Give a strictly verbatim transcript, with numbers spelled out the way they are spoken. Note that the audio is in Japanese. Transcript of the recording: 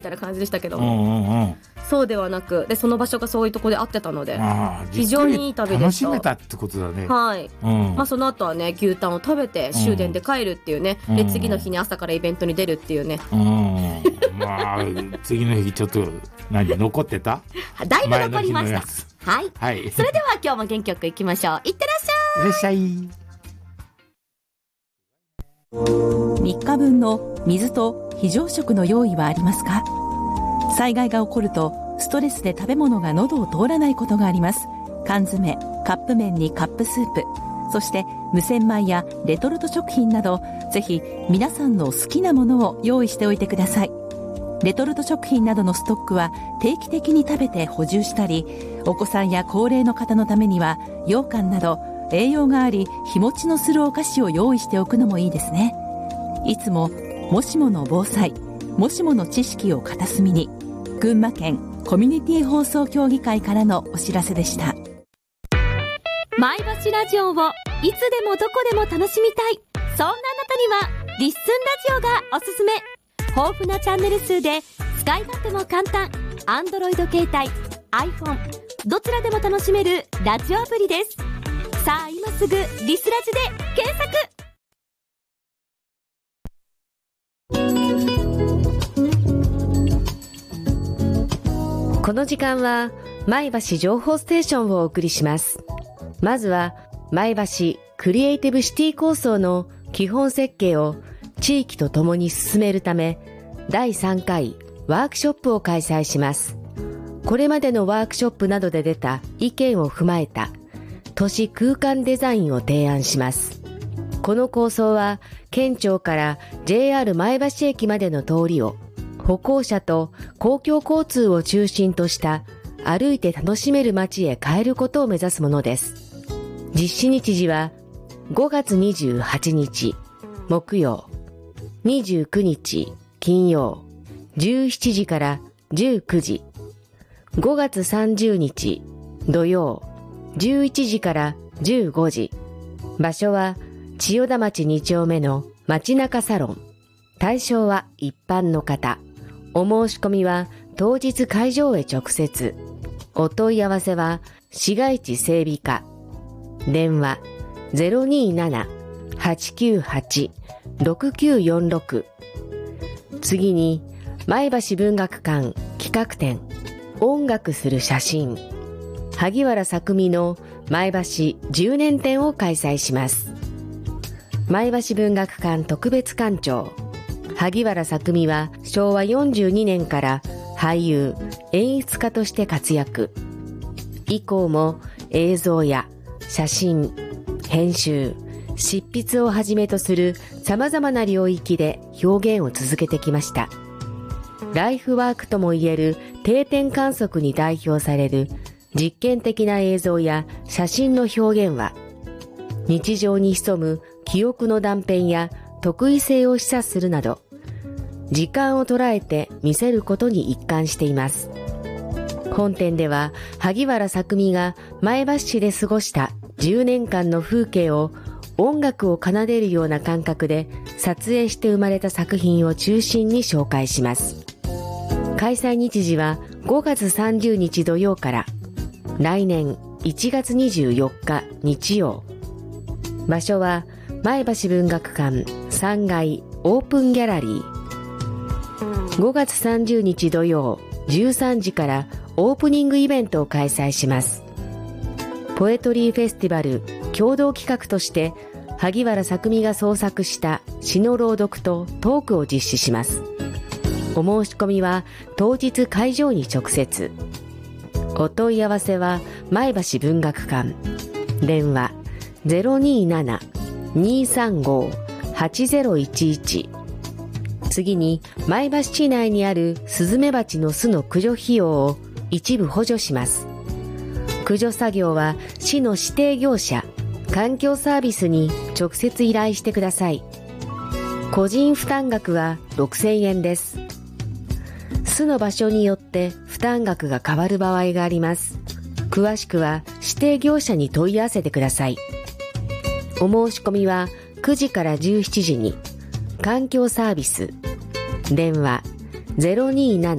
みたいな感じでしたけどうんも、 うんうん、 そうではなく、でその場所がそういうところで合ってたので、 あ非常にいい旅でした。 楽しめたってことだね。 はい、 うん、 まあ、その後はね牛タンを食べて終電で帰るっていうね、 うん、 で次の日に朝からイベントに出るっていうね、 うん、まあ次の日ちょっと何残ってただいぶ残りました。はい、 はい、 それでは今日も元気よくいきましょう。いってらっしゃい。 いらっしゃい。 みっかぶんの水と非常食の用意はありますか？災害が起こるとストレスで食べ物が喉を通らないことがあります。缶詰、カップ麺にカップスープ、そして無洗米やレトルト食品など、ぜひ皆さんの好きなものを用意しておいてください。レトルト食品などのストックは定期的に食べて補充したり、お子さんや高齢の方のためには羊羹など栄養があり日持ちのするお菓子を用意しておくのもいいですね。いつももしもの防災、もしもの知識を片隅に。群馬県コミュニティ放送協議会からのお知らせでした。 前橋ラジオをいつでもどこでも楽しみたい、そんなあなたにはリッスンラジオがおすすめ。豊富なチャンネル数で使い勝手も簡単、 Android 携帯、 iPhone どちらでも楽しめるラジオアプリです。さあ今すぐリスラジで検索。 この時間は前橋情報ステーションをお送りします。まずは前橋クリエイティブシティ構想の基本設計を地域とともに進めるため、だいさんかいワークショップを開催します。これまでのワークショップなどで出た意見を踏まえた都市空間デザインを提案します。この構想は県庁から ジェイアール 前橋駅までの通りを歩行者と公共交通を中心とした歩いて楽しめる街へ変えることを目指すものです。実施日時はごがつにじゅうはちにち木曜、にじゅうくにち金曜、じゅうしちじからじゅうくじ、ごがつさんじゅうにち土曜、じゅういちじからじゅうごじ。場所は千代田町に丁目の街中サロン。対象は一般の方。お申し込みは当日会場へ直接。お問い合わせは市街地整備課。電話 ゼロにーなな はちきゅうはち ろくきゅうよんろく。次に前橋文学館企画展音楽する写真、萩原作美の前橋じゅうねん展を開催します。前橋文学館特別館長萩原作美はしょうわよんじゅうにねんから俳優、演出家として活躍。以降も映像や写真、編集、執筆をはじめとする様々な領域で表現を続けてきました。ライフワークともいえる定点観測に代表される実験的な映像や写真の表現は、日常に潜む記憶の断片や特異性を示唆するなど、時間を捉えて見せることに一貫しています。本展では萩原作美が前橋市で過ごしたじゅうねんかんの風景を音楽を奏でるような感覚で撮影して生まれた作品を中心に紹介します。開催日時はごがつさんじゅうにち土曜から来年いちがつにじゅうよっか日曜。場所は前橋文学館さんがいオープンギャラリー。ごがつさんじゅうにち土曜じゅうさんじからオープニングイベントを開催します。ポエトリーフェスティバル共同企画として萩原作美が創作した詩の朗読とトークを実施します。お申し込みは当日会場に直接。お問い合わせは前橋文学館。電話 ゼロにーなな にーさんご はちゼロいちいち。次に前橋市内にあるスズメバチの巣の駆除費用を一部補助します。駆除作業は市の指定業者環境サービスに直接依頼してください。個人負担額はろくせんえんです。巣の場所によって負担額が変わる場合があります。詳しくは指定業者に問い合わせてください。お申し込みはくじからじゅうしちじに環境サービス。電話 ゼロにーなな